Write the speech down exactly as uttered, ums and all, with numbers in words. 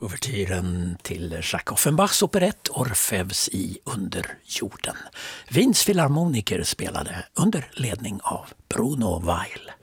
Ouvertyren till Jacques Offenbachs operett Orfeus i underjorden. Wiens filharmoniker spelade under ledning av Bruno Weil.